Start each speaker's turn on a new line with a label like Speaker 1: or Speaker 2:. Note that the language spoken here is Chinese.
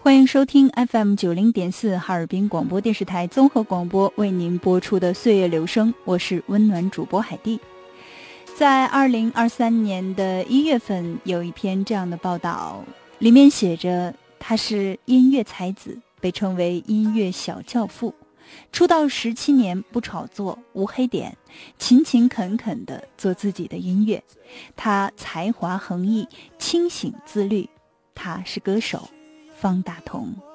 Speaker 1: 欢迎收听 FM90.4 哈尔滨广播电视台综合广播为您播出的岁月留声，我是温暖主播海蒂。在2023年的1月份，有一篇这样的报道，里面写着他是音乐才子，被称为音乐小教父，出道17年不炒作，无黑点，勤勤恳恳地做自己的音乐。他才华横溢，清醒自律。他是歌手方大同。